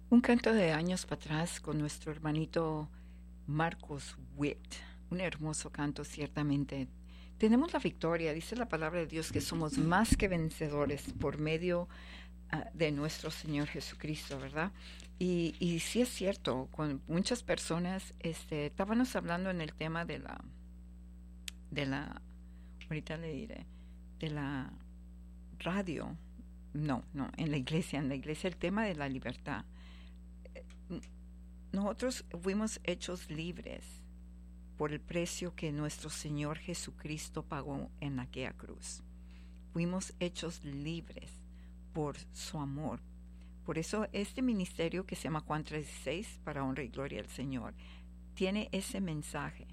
Un canto de años para atrás con nuestro hermanito Marcos Witt. Un hermoso canto, ciertamente. Tenemos la victoria, dice la palabra de Dios, que somos más que vencedores por medio de nuestro Señor Jesucristo, ¿verdad? Y sí es cierto, con muchas personas, estábamos hablando en el tema de la, ahorita le diré, de la radio. No, en la iglesia el tema de la libertad. Nosotros fuimos hechos libres por el precio que nuestro Señor Jesucristo pagó en aquella cruz. Fuimos hechos libres por su amor. Por eso este ministerio que se llama Juan 3:16, para honra y gloria al Señor, tiene ese mensaje.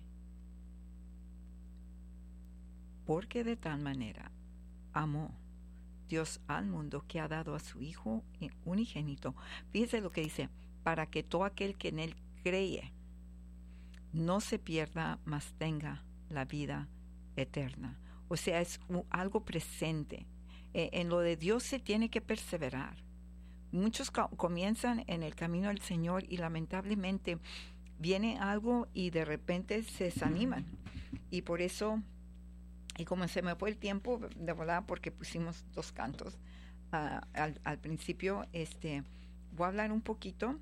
Porque de tal manera amó Dios al mundo que ha dado a su Hijo unigénito. Fíjese lo que dice, para que todo aquel que en él cree no se pierda, mas tenga la vida eterna. O sea, es algo presente. En lo de Dios se tiene que perseverar. Muchos comienzan en el camino del Señor y lamentablemente viene algo y de repente se desaniman. Y por eso, y como se me fue el tiempo de volada porque pusimos dos cantos al principio, voy a hablar un poquito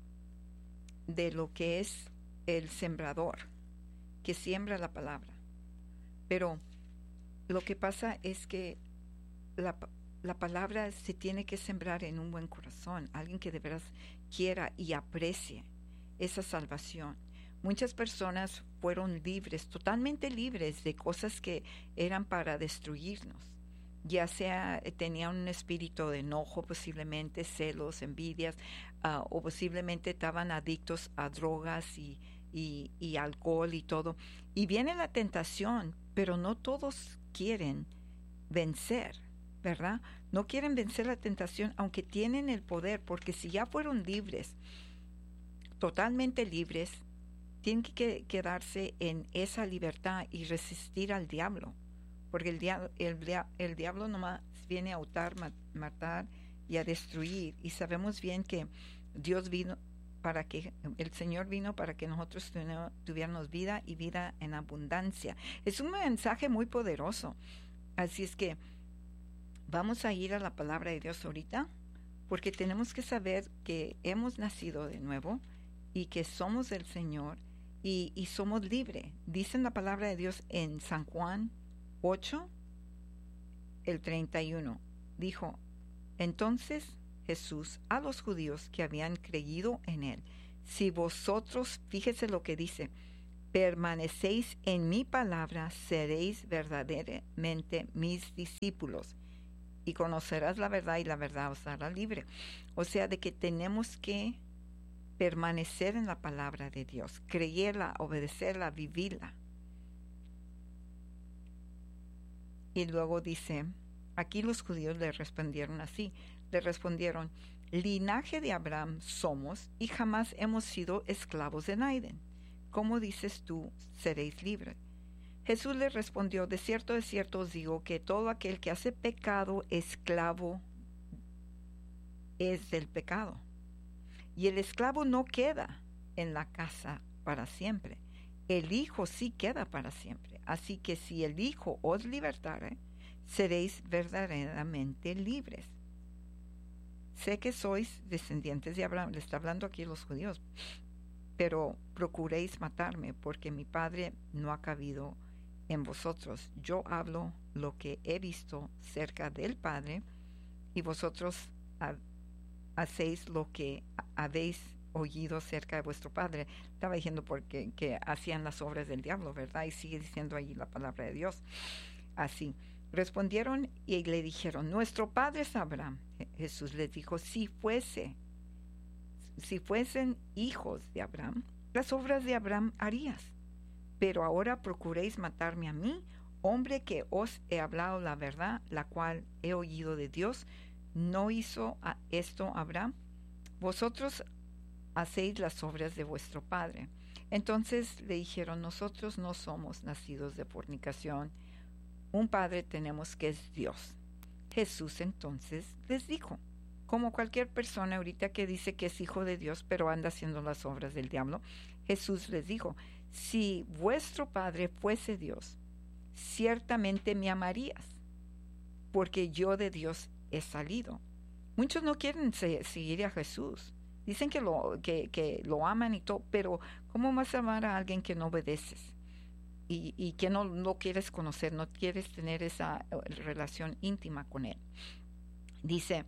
de lo que es el sembrador que siembra la palabra. Pero lo que pasa es que la, la palabra se tiene que sembrar en un buen corazón, alguien que de veras quiera y aprecie esa salvación. Muchas personas fueron libres, totalmente libres de cosas que eran para destruirnos. Ya sea tenían un espíritu de enojo, posiblemente celos, envidias, o posiblemente estaban adictos a drogas y alcohol y todo. Y viene la tentación, pero no todos quieren vencer, ¿verdad? No quieren vencer la tentación, aunque tienen el poder, porque si ya fueron libres, totalmente libres, tienen que quedarse en esa libertad y resistir al diablo, porque el diablo nomás viene a hurtar, matar y a destruir, y sabemos bien que Dios vino para que el Señor vino para que nosotros tuviéramos vida y vida en abundancia. Es un mensaje muy poderoso. Así es que vamos a ir a la palabra de Dios ahorita, porque tenemos que saber que hemos nacido de nuevo y que somos del Señor y somos libres. Dice la palabra de Dios en San Juan 8, el 31. Dijo, entonces Jesús a los judíos que habían creído en él, si vosotros, fíjese lo que dice, permanecéis en mi palabra, seréis verdaderamente mis discípulos y conocerás la verdad y la verdad os hará libre. O sea, de que tenemos que permanecer en la palabra de Dios, creerla, obedecerla, vivirla. Y luego dice, aquí los judíos le respondieron así, le respondieron, linaje de Abraham somos y jamás hemos sido esclavos de nadie. ¿Cómo dices tú, seréis libres? Jesús le respondió, de cierto os digo que todo aquel que hace pecado, esclavo es del pecado. Y el esclavo no queda en la casa para siempre. El Hijo sí queda para siempre. Así que si el Hijo os libertare, seréis verdaderamente libres. Sé que sois descendientes de Abraham, le está hablando aquí a los judíos, pero procuréis matarme, porque mi Padre no ha cabido en vosotros. Yo hablo lo que he visto cerca del Padre, y vosotros hacéis lo que habéis oído cerca de vuestro Padre. Estaba diciendo porque que hacían las obras del diablo, ¿verdad? Y sigue diciendo ahí la palabra de Dios. Así. Respondieron y le dijeron, nuestro Padre es Abraham. Jesús les dijo, si fuesen hijos de Abraham, las obras de Abraham harías. Pero ahora procuréis matarme a mí, hombre que os he hablado la verdad, la cual he oído de Dios. ¿No hizo esto Abraham? Vosotros hacéis las obras de vuestro padre. Entonces le dijeron, nosotros no somos nacidos de fornicación, un padre tenemos que es Dios. Jesús entonces les dijo, como cualquier persona ahorita que dice que es hijo de Dios, pero anda haciendo las obras del diablo, Jesús les dijo, si vuestro Padre fuese Dios, ciertamente me amarías, porque yo de Dios he salido. Muchos no quieren seguir a Jesús. Dicen que lo aman y todo, pero ¿cómo vas a amar a alguien que no obedeces? Y que no quieres conocer, no quieres tener esa relación íntima con Él. Dice,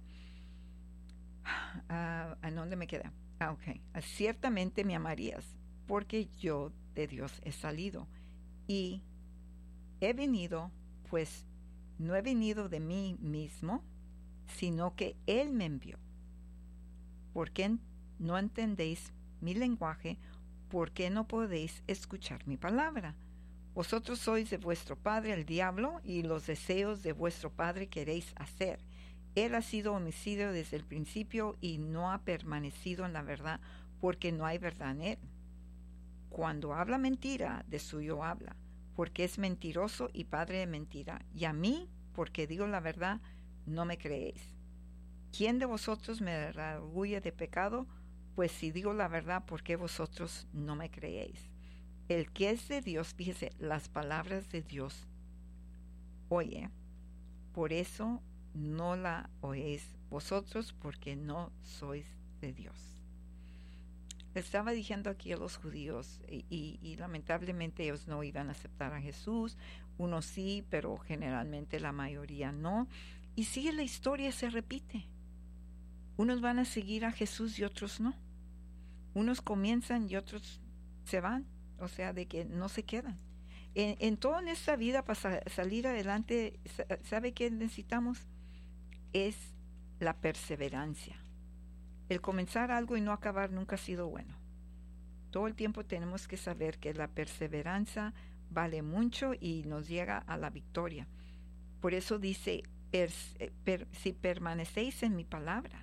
¿a dónde me queda? Ok. Ciertamente me amarías, porque yo de Dios he salido. Y he venido, pues no he venido de mí mismo, sino que Él me envió. ¿Por qué no entendéis mi lenguaje? ¿Por qué no podéis escuchar mi palabra? Vosotros sois de vuestro padre el diablo, y los deseos de vuestro padre queréis hacer. Él ha sido homicidio desde el principio y no ha permanecido en la verdad, porque no hay verdad en él. Cuando habla mentira, de suyo habla, porque es mentiroso y padre de mentira. Y a mí, porque digo la verdad, no me creéis. ¿Quién de vosotros me redarguye de pecado? Pues si digo la verdad, ¿por qué vosotros no me creéis? El que es de Dios, fíjese, las palabras de Dios oye, por eso no la oéis vosotros, porque no sois de Dios. Estaba diciendo aquí a los judíos, y lamentablemente ellos no iban a aceptar a Jesús, unos sí, pero generalmente la mayoría no, y sigue la historia, se repite. Unos van a seguir a Jesús y otros no. Unos comienzan y otros se van, o sea, de que no se quedan. En toda esta vida, para salir adelante, ¿sabe qué necesitamos? Es la perseverancia. El comenzar algo y no acabar nunca ha sido bueno. Todo el tiempo tenemos que saber que la perseverancia vale mucho y nos llega a la victoria. Por eso dice, si permanecéis en mi palabra,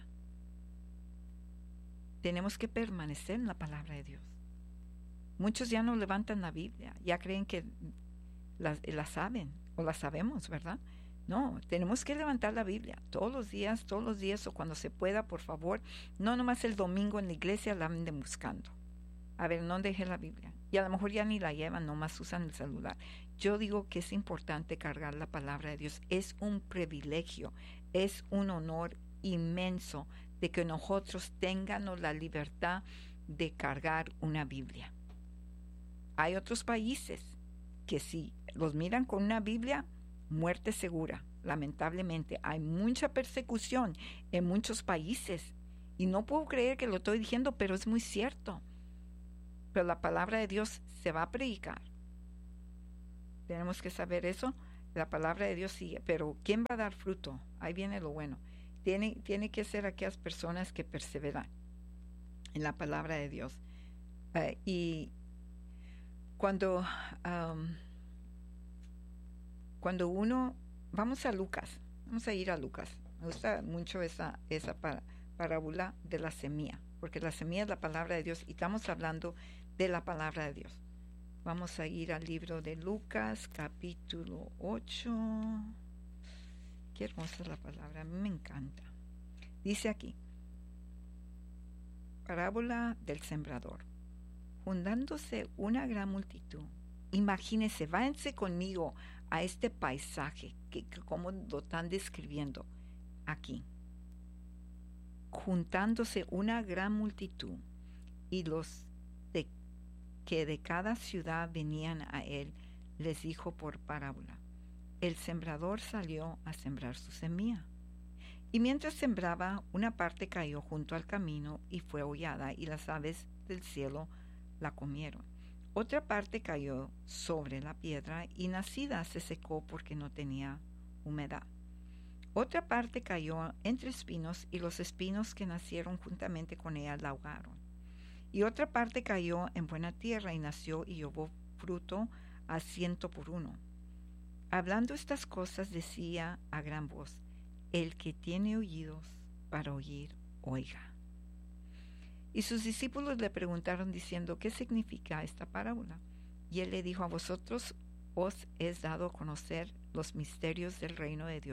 tenemos que permanecer en la palabra de Dios. Muchos ya no levantan la Biblia, ya creen que la saben o la sabemos, ¿verdad? No, tenemos que levantar la Biblia todos los días o cuando se pueda, por favor. No nomás el domingo en la iglesia la anden buscando. A ver, no deje la Biblia. Y a lo mejor ya ni la llevan, nomás usan el celular. Yo digo que es importante cargar la palabra de Dios. Es un privilegio, es un honor inmenso de que nosotros tengamos la libertad de cargar una Biblia. Hay otros países que si los miran con una Biblia, muerte segura. Lamentablemente hay mucha persecución en muchos países y no puedo creer que lo estoy diciendo, pero es muy cierto. Pero la palabra de Dios se va a predicar. Tenemos que saber eso. La palabra de Dios sigue, pero ¿quién va a dar fruto? Ahí viene lo bueno. Tiene que ser aquellas personas que perseveran en la palabra de Dios. Y cuando uno, vamos a Lucas, vamos a ir a Lucas. Me gusta mucho esa parábola de la semilla, porque la semilla es la palabra de Dios y estamos hablando de la palabra de Dios. Vamos a ir al libro de Lucas, capítulo 8. Qué hermosa es la palabra, a mí me encanta. Dice aquí, parábola del sembrador. Juntándose una gran multitud, imagínense, váyanse conmigo a este paisaje, que como lo están describiendo aquí. Juntándose una gran multitud, y los que de cada ciudad venían a él, les dijo por parábola: el sembrador salió a sembrar su semilla. Y mientras sembraba, una parte cayó junto al camino y fue hollada, y las aves del cielo la comieron. Otra parte cayó sobre la piedra y nacida se secó porque no tenía humedad. Otra parte cayó entre espinos y los espinos que nacieron juntamente con ella la ahogaron. Y otra parte cayó en buena tierra y nació y llevó fruto a 100 por uno. Hablando estas cosas decía a gran voz: el que tiene oídos para oír, oiga. Y sus discípulos le preguntaron diciendo: ¿qué significa esta parábola? Y él le dijo: a vosotros os es dado conocer los misterios del reino de Dios,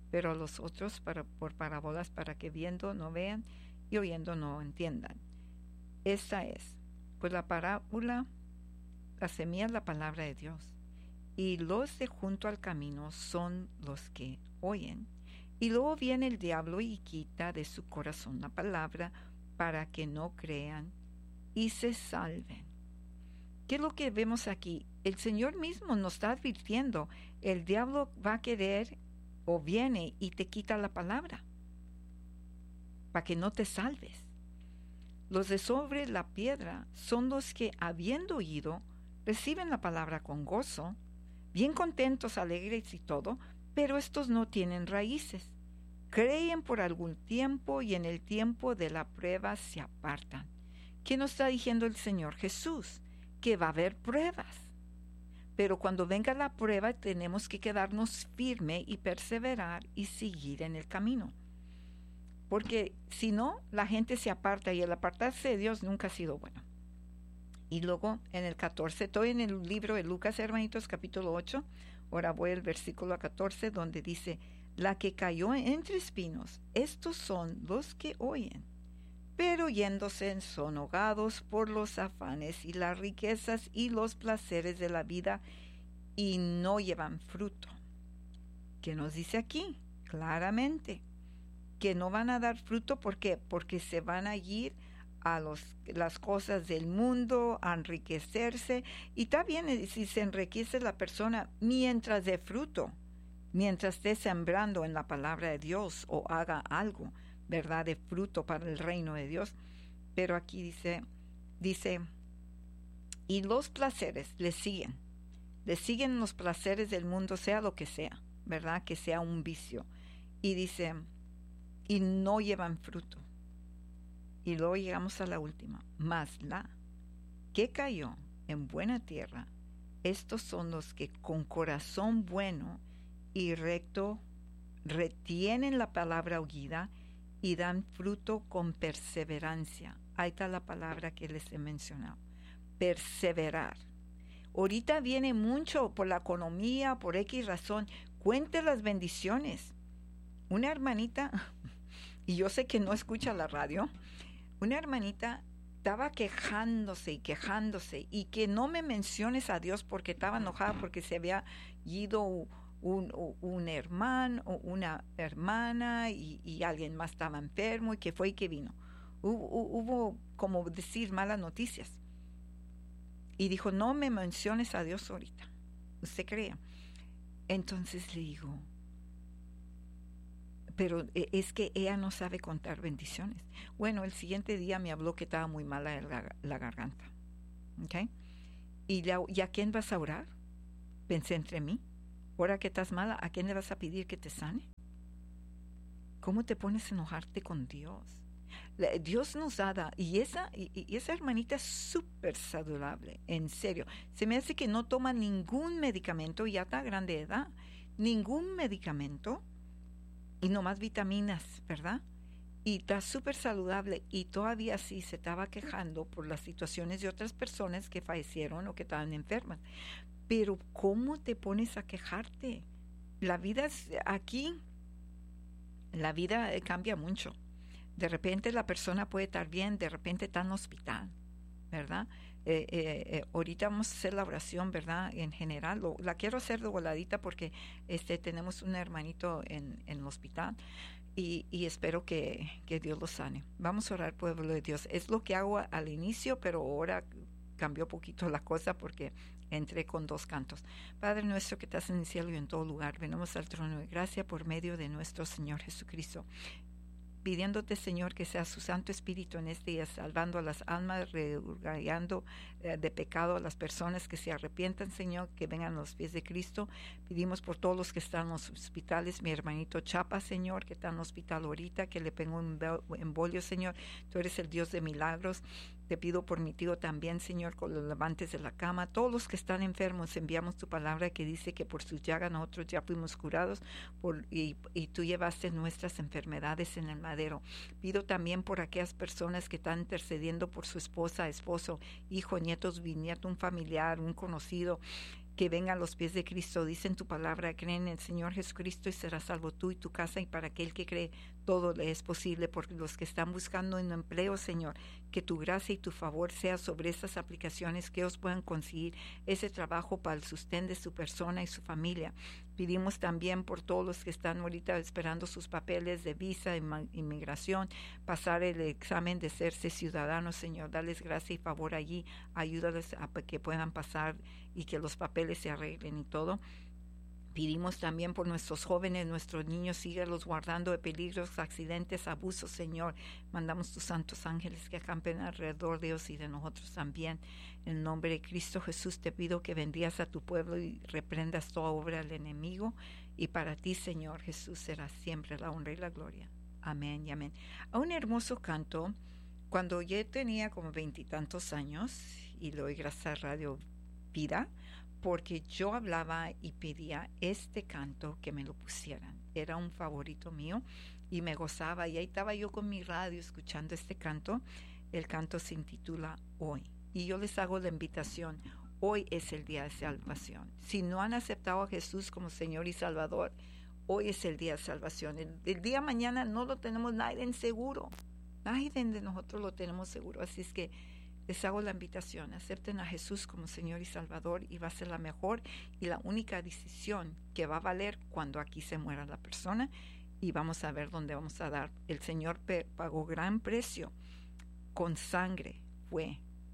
pero a los otros por parábolas, para que viendo no vean y oyendo no entiendan. Esta es, pues la parábola, la semilla es la palabra de Dios, y los de junto al camino son los que oyen, y luego viene el diablo y quita de su corazón la palabra para que no crean y se salven. ¿Qué es lo que vemos aquí? El Señor mismo nos está advirtiendo, el diablo va a querer o viene y te quita la palabra para que no te salves. Los de sobre la piedra son los que, habiendo oído, reciben la palabra con gozo, bien contentos, alegres y todo, pero estos no tienen raíces. Creen por algún tiempo y en el tiempo de la prueba se apartan. ¿Qué nos está diciendo el Señor Jesús? Que va a haber pruebas. Pero cuando venga la prueba tenemos que quedarnos firme y perseverar y seguir en el camino. Porque si no, la gente se aparta y el apartarse de Dios nunca ha sido bueno. Y luego en el 14, estoy en el libro de Lucas, hermanitos, capítulo 8. Ahora voy al versículo 14 donde dice, la que cayó entre espinos, estos son los que oyen, pero yéndose son ahogados por los afanes y las riquezas y los placeres de la vida y no llevan fruto. ¿Qué nos dice aquí? Claramente que no van a dar fruto. ¿Por qué? Porque se van a ir a las cosas del mundo, a enriquecerse. Y está bien si se enriquece la persona mientras dé fruto, mientras esté sembrando en la palabra de Dios o haga algo, ¿verdad?, de fruto para el reino de Dios. Pero aquí dice, y los placeres le siguen los placeres del mundo, sea lo que sea, ¿verdad?, que sea un vicio. Y dice, y no llevan fruto. Y luego llegamos a la última, mas la que cayó en buena tierra, estos son los que con corazón bueno y recto retienen la palabra oída y dan fruto con perseverancia. Ahí está la palabra que les he mencionado, perseverar. Ahorita viene mucho por la economía, por X razón. Cuente las bendiciones. Una hermanita, y yo sé que no escucha la radio, una hermanita estaba quejándose y que no me menciones a Dios porque estaba enojada porque se había ido un hermano o una hermana y alguien más estaba enfermo y que fue y que vino. Hubo como decir malas noticias. Y dijo, no me menciones a Dios ahorita. ¿Usted cree? Entonces le digo, pero es que ella no sabe contar bendiciones. Bueno, el siguiente día me habló que estaba muy mala la garganta. ¿Ok? ¿Y a quién vas a orar? Pensé entre mí. Ahora que estás mala, ¿a quién le vas a pedir que te sane? ¿Cómo te pones a enojarte con Dios? Dios nos da, y esa hermanita es súper saludable, en serio. Se me hace que no toma ningún medicamento, ya está grande de edad, ningún medicamento, y nomás vitaminas, ¿verdad? Y está súper saludable, y todavía sí se estaba quejando por las situaciones de otras personas que fallecieron o que estaban enfermas. Pero ¿cómo te pones a quejarte? La vida aquí, la vida cambia mucho. De repente la persona puede estar bien, de repente está en el hospital, ¿verdad? Ahorita vamos a hacer la oración, ¿verdad? En general, la quiero hacer de voladita porque tenemos un hermanito en el hospital y espero que Dios lo sane. Vamos a orar, pueblo de Dios. Es lo que hago al inicio, pero ahora cambió poquito la cosa porque entré con 2 cantos. Padre nuestro que estás en el cielo y en todo lugar, venimos al trono de gracia por medio de nuestro Señor Jesucristo, pidiéndote, Señor, que sea su Santo Espíritu en este día, salvando a las almas, regando de pecado a las personas que se arrepientan, Señor, que vengan a los pies de Cristo. Pedimos por todos los que están en los hospitales, mi hermanito Chapa, Señor, que está en el hospital ahorita, que le pegó un embolio, Señor. Tú eres el Dios de milagros. Te pido por mi tío también, Señor, con los levantes de la cama. Todos los que están enfermos, enviamos tu palabra que dice que por sus llagas nosotros ya fuimos curados y tú llevaste nuestras enfermedades en el madero. Pido también por aquellas personas que están intercediendo por su esposa, esposo, hijo, nietos, bisnieto, un familiar, un conocido, que venga a los pies de Cristo. Dice en tu palabra, cree en el Señor Jesucristo y serás salvo tú y tu casa, y para aquel que cree todo le es posible. Porque los que están buscando un empleo, Señor, que tu gracia y tu favor sea sobre estas aplicaciones, que ellos puedan conseguir ese trabajo para el sustento de su persona y su familia. Pedimos también por todos los que están ahorita esperando sus papeles de visa, inmigración, pasar el examen de serse ciudadanos, Señor. Dales gracia y favor allí, ayúdales a que puedan pasar y que los papeles se arreglen y todo. Pedimos también por nuestros jóvenes, nuestros niños, síguelos guardando de peligros, accidentes, abusos, Señor. Mandamos tus santos ángeles que acampen alrededor de ellos y de nosotros también. En el nombre de Cristo Jesús te pido que bendigas a tu pueblo y reprendas toda obra del enemigo. Y para ti, Señor Jesús, será siempre la honra y la gloria. Amén y amén. A un hermoso canto, cuando yo tenía como 20 y tantos años, y le oí gracias a Radio Vida, porque yo hablaba y pedía este canto que me lo pusieran. Era un favorito mío y me gozaba, y ahí estaba yo con mi radio escuchando este canto. El canto se intitula Hoy, y yo les hago la invitación. Hoy es el día de salvación. Si no han aceptado a Jesús como Señor y Salvador, hoy es el día de salvación. El día de mañana no lo tenemos nadie en seguro. Nadie de nosotros lo tenemos seguro. Así es que les hago la invitación, acepten a Jesús como Señor y Salvador, y va a ser la mejor y la única decisión que va a valer cuando aquí se muera la persona, y vamos a ver dónde vamos a dar. El Señor pagó gran precio, con sangre fue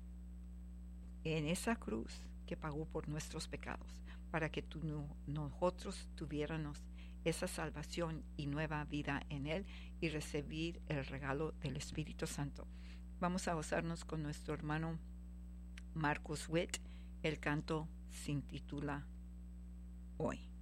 en esa cruz que pagó por nuestros pecados, para que nosotros tuviéramos esa salvación y nueva vida en Él y recibir el regalo del Espíritu Santo. Vamos a gozarnos con nuestro hermano Marcos Witt. El canto se intitula Hoy.